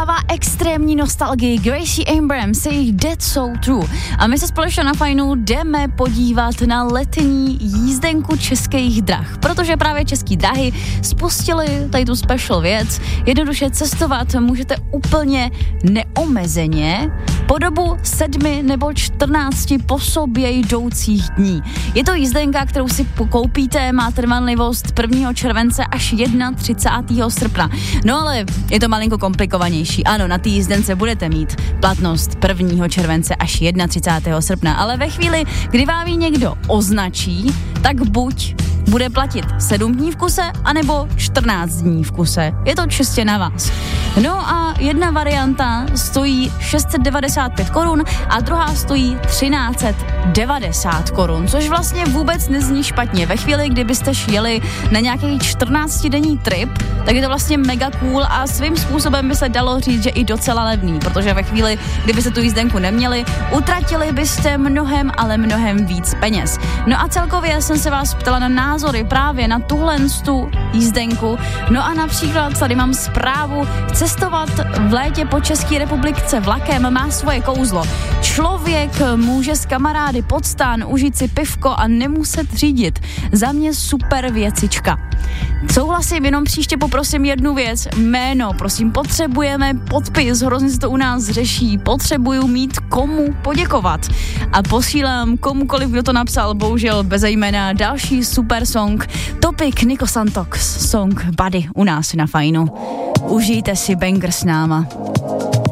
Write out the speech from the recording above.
dává extrémní nostalgii. Gracie Abrams, se jejich Dead So True. A my se společně na Fajnu jdeme podívat na letní jízdenku Českých drah, protože právě Český dráhy spustili tady tu special věc. Jednoduše cestovat můžete úplně neomezeně po dobu 7 nebo 14 po sobě jdoucích dní. Je to jízdenka, kterou si koupíte, má trvanlivost 1. července až 31. srpna. No ale je to malinko komplikovanější. Ano, na té jízdence budete mít platnost 1. července až 31. srpna, ale ve chvíli, kdy vám ji někdo označí, tak buď bude platit 7 dní v kuse, anebo 14 dní v kuse. Je to čistě na vás. No a jedna varianta stojí 695 korun a druhá stojí 1390 korun, což vlastně vůbec nezní špatně. Ve chvíli, kdybyste jeli na nějaký 14denní trip, tak je to vlastně mega cool a svým způsobem by se dalo říct, že i docela levný, protože ve chvíli, kdybyste tu jízdenku neměli, utratili byste mnohem, ale mnohem víc peněz. No a celkově jsem se vás ptala na názory právě na tuhle jízdenku. No a například tady mám zprávu, cestovat v létě po České republice vlakem má svoje kouzlo. Člověk může s kamarády pod stán užít si pivko a nemuset řídit. Za mě super věcička. Souhlasím, jenom příště poprosím jednu věc. Jméno, prosím, potřebujeme podpis, hrozně se to u nás řeší. Potřebuju mít komu poděkovat. A posílám komukoliv, kdo to napsal, bohužel bez jména, další super song. Topic Nico Santox, song Buddy u nás na Fajnu. Užijte si banger s náma.